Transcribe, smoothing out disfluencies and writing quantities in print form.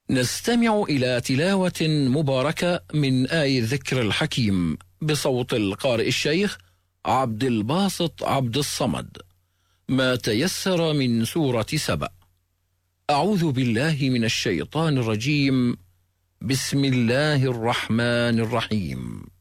نستمع إلى تلاوة مباركة من آي الذكر الحكيم بصوت القارئ الشيخ عبد الباسط عبد الصمد، ما تيسر من سورة سبأ. أعوذ بالله من الشيطان الرجيم. بسم الله الرحمن الرحيم.